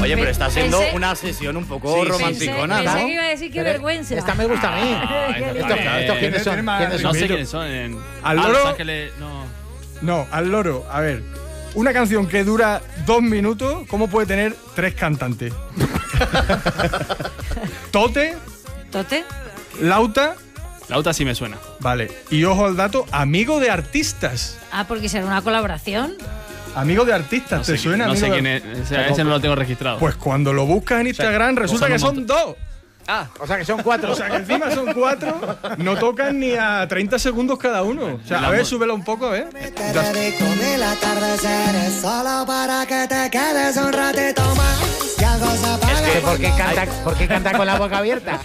Oye, pero está siendo una sesión un poco romanticona, ¿no? Pensé que iba a decir qué vergüenza. Esta me gusta a mí. ¿Estos quiénes son? No sé quiénes son. Al loro. Los Ángeles, No, al loro. A ver. Una canción que dura 2 minutos, ¿cómo puede tener 3 cantantes? Tote. ¿Tote? Lauta. Lauta sí me suena. Vale. Y ojo al dato, amigo de artistas. Ah, porque será una colaboración. Amigo de artistas, ¿te suena? No sé amigo quién es. Ese no lo tengo registrado. Pues cuando lo buscas en Instagram resulta que son 2. O sea que son 4. O sea que encima son 4. No tocan ni a 30 segundos cada uno. O sea, a ver, súbelo un poco, a ver. Con el atardecer es solo para que te quedes un ratito más. Y algo se apaga. ¿Por qué canta con la boca abierta?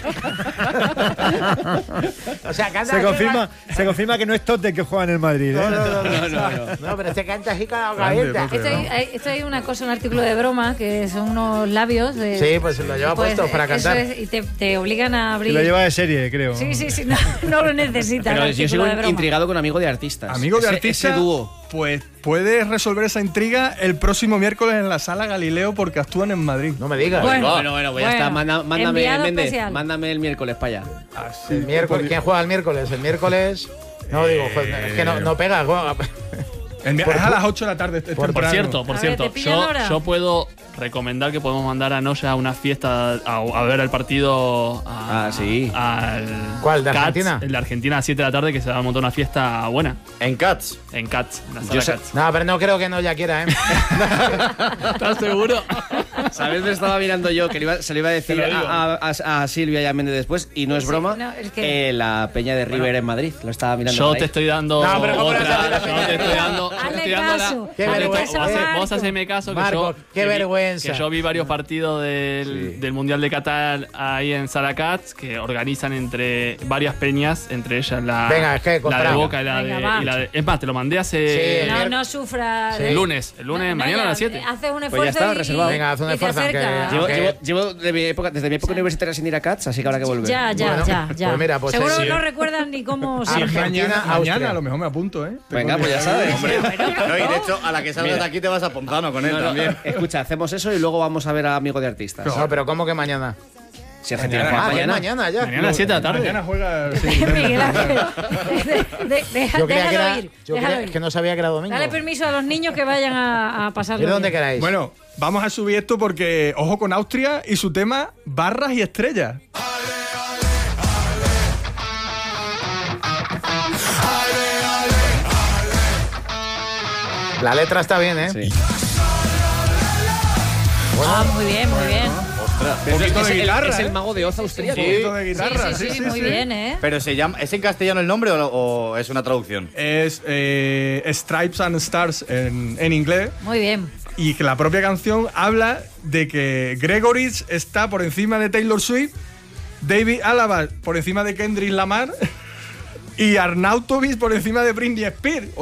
O sea, canta. Se confirma que no es Tote que juega en el Madrid. No, pero se canta así con la boca abierta. Esto hay una cosa, un artículo de broma, que son unos labios. Sí, pues lo lleva puesto para cantar. Y te obligan a abrir. Lo lleva de serie, creo. Sí, no lo necesitas. Pero yo sigo intrigado con Amigo de Artistas. Amigo de Artistas. Ese dúo. Pues puedes resolver esa intriga el próximo miércoles en la Sala Galileo porque actúan en Madrid. No me digas. Bueno, pues ya está. Mándame, Méndez, especial. mándame el miércoles para allá. El miércoles. ¿Quién juega el miércoles? El miércoles. No digo, es que no pega. Es a las 8 de la tarde. Por cierto, ¿te pillan ahora? yo puedo recomendar que podemos mandar a Noya a una fiesta a ver el partido ¿Cuál? ¿De Cats, Argentina? el de Argentina a 7 de la tarde, que se va a montar una fiesta buena. En Cats. En Cats, en la sala Cats. No, pero no creo que no ya quiera, ¿eh? ¿Estás seguro? ¿Sabes? Me estaba mirando yo que se lo iba a decir a Silvia y a Méndez después, y no es broma. No, es que la Peña de River en Madrid. Lo estaba mirando. Yo por ahí. te estoy dando No, pero ¿cómo otra. no te estoy dando? Hazle caso. Qué vergüenza. Vos haceme caso que Marcos, qué vergüenza. Que yo vi varios partidos del Mundial de Qatar ahí en Sala Cats, que organizan entre varias peñas, entre ellas la de Boca y la de. Es más, te lo mandé hace. No sufras. El lunes, mañana a las 7. Haces un esfuerzo. Pues ya está, reservado. Venga, haz un esfuerzo. Llevo desde mi época universitaria sin ir a Cats, así que habrá que volver. Ya. Pues mira, pues seguro no recuerdan ni cómo se Argentina, mañana a lo mejor me apunto, ¿eh? Venga, pues ya sabes. Hombre, No, y de hecho, a la que salgas de aquí te vas a Ponzano con él también. Escucha, hacemos eso y luego vamos a ver a Amigo de Artistas. No, pero ¿cómo que mañana? Si Argentina juega mañana ya. Mañana a las 7 de la tarde. Mañana juega. Miguel Ángel. Yo creía que Déjalo era. ir. Yo creía que no sabía que era domingo. Dale permiso a los niños que vayan a pasarlo. ¿De dónde bien. queráis? Bueno, vamos a subir esto porque, ojo con Austria y su tema Barras y Estrellas. La letra está bien, ¿eh? Sí. Muy bien. Un poquito de guitarra. Es el mago de Oz austríaco. Un poquito de guitarra, Sí, muy bien, ¿eh? Pero ¿es en castellano el nombre o es una traducción? Es Stripes and Stars en inglés. Muy bien. Y que la propia canción habla de que Gregorich está por encima de Taylor Swift, David Alaba por encima de Kendrick Lamar y Arnautovic por encima de Britney Spears.